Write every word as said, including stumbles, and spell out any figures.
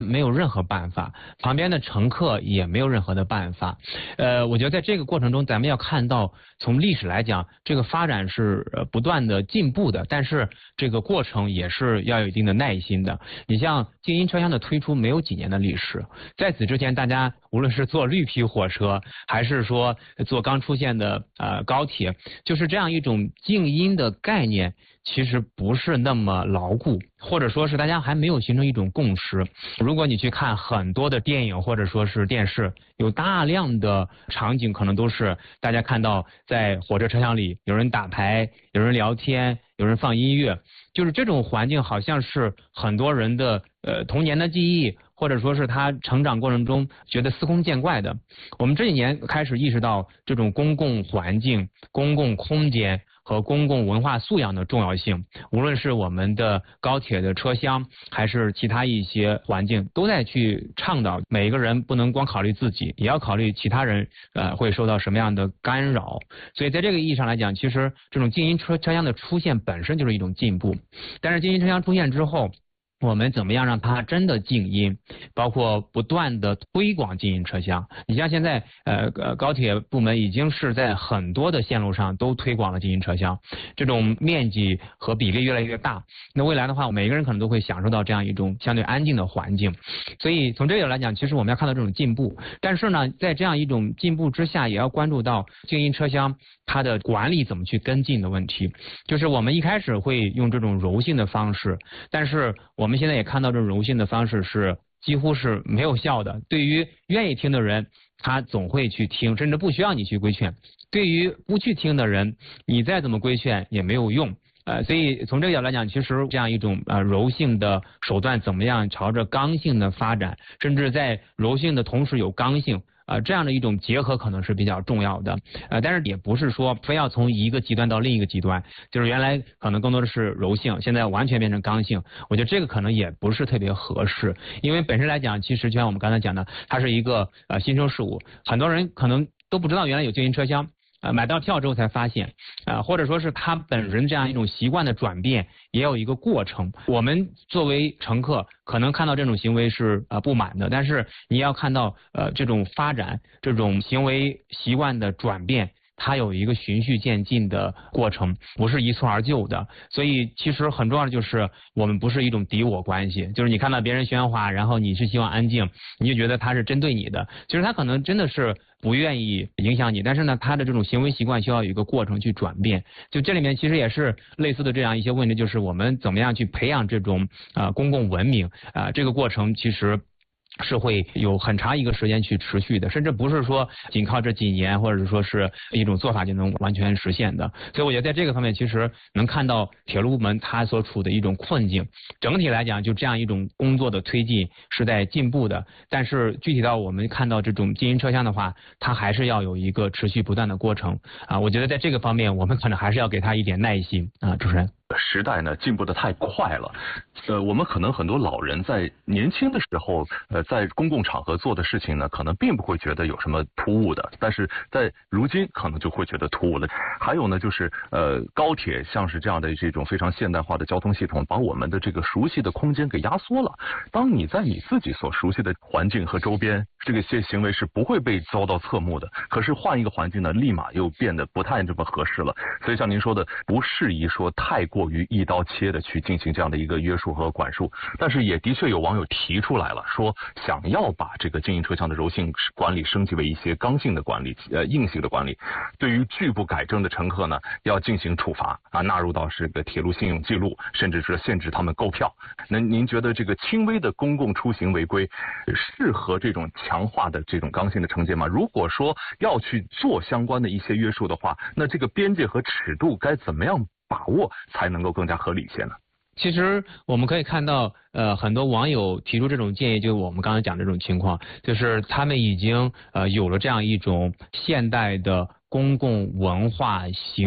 没有任何办法，旁边的乘客也没有任何的办法。呃，我觉得在这个过程中，咱们要看到从历史来讲，这个发展是呃不断的进步的，但是这个过程也是要有一定的耐心的。你像静音车厢的推出没有几年的历史，在此之前，大家无论是坐绿皮火车，还是说坐刚出现的呃高铁，就是这样一种静音的概念，其实不是那么牢固，或者说是大家还没有形成一种共识。如果你去看很多的电影或者说是电视，有大量的场景可能都是大家看到在火车车厢里有人打牌，有人聊天，有人放音乐，就是这种环境好像是很多人的呃童年的记忆，或者说是他成长过程中觉得司空见惯的。我们这几年开始意识到这种公共环境、公共空间和公共文化素养的重要性，无论是我们的高铁的车厢，还是其他一些环境，都在去倡导每个人不能光考虑自己，也要考虑其他人呃会受到什么样的干扰。所以在这个意义上来讲，其实这种静音车车厢的出现本身就是一种进步。但是静音车厢出现之后，我们怎么样让它真的静音，包括不断的推广静音车厢。你像现在呃呃高铁部门已经是在很多的线路上都推广了静音车厢，这种面积和比例越来越大。那未来的话，每个人可能都会享受到这样一种相对安静的环境。所以从这个来讲，其实我们要看到这种进步。但是呢，在这样一种进步之下，也要关注到静音车厢它的管理怎么去跟进的问题。就是我们一开始会用这种柔性的方式，但是我们现在也看到这种柔性的方式是几乎是没有效的。对于愿意听的人，他总会去听，甚至不需要你去规劝。对于不去听的人，你再怎么规劝也没有用。呃，所以从这个角度来讲，其实这样一种呃柔性的手段怎么样朝着刚性的发展，甚至在柔性的同时有刚性。呃，这样的一种结合可能是比较重要的，呃，但是也不是说非要从一个极端到另一个极端，就是原来可能更多的是柔性，现在完全变成刚性，我觉得这个可能也不是特别合适，因为本身来讲，其实就像我们刚才讲的，它是一个呃新生事物，很多人可能都不知道原来有静音车厢。呃，买到票之后才发现，啊、呃，或者说是他本人这样一种习惯的转变，也有一个过程。我们作为乘客，可能看到这种行为是呃不满的，但是你要看到呃这种发展，这种行为习惯的转变。它有一个循序渐进的过程，不是一蹴而就的。所以其实很重要的就是我们不是一种敌我关系，就是你看到别人喧哗，然后你是希望安静，你就觉得他是针对你的。其实他可能真的是不愿意影响你，但是呢，他的这种行为习惯需要有一个过程去转变。就这里面其实也是类似的这样一些问题，就是我们怎么样去培养这种啊、呃、公共文明啊、呃、这个过程其实。是会有很长一个时间去持续的，甚至不是说仅靠这几年或者说是一种做法就能完全实现的。所以我觉得在这个方面，其实能看到铁路部门它所处的一种困境。整体来讲，就这样一种工作的推进是在进步的，但是具体到我们看到这种静音车厢的话，它还是要有一个持续不断的过程啊。我觉得在这个方面，我们可能还是要给他一点耐心啊，主持人。 时代呢进步的太快了，呃，我们可能很多老人在年轻的时候，呃，在公共场合做的事情呢，可能并不会觉得有什么突兀的，但是在如今可能就会觉得突兀了。还有呢，就是呃，高铁像是这样的这种非常现代化的交通系统，把我们的这个熟悉的空间给压缩了。当你在你自己所熟悉的环境和周边，这个些行为是不会被遭到侧目的。可是换一个环境呢，立马又变得不太这么合适了。所以像您说的，不适宜说太过。过于一刀切的去进行这样的一个约束和管束，但是也的确有网友提出来了，说想要把这个静音车厢的柔性管理升级为一些刚性的管理，呃硬性的管理。对于拒不改正的乘客呢，要进行处罚啊，纳入到这个铁路信用记录，甚至是限制他们购票。那您觉得这个轻微的公共出行违规适合这种强化的这种刚性的惩戒吗？如果说要去做相关的一些约束的话，那这个边界和尺度该怎么样把握才能够更加合理一些呢？ 其实我们可以看到，呃，很多网友提出这种建议，就我们刚才讲这种情况，就是他们已经呃有了这样一种现代的公共文化行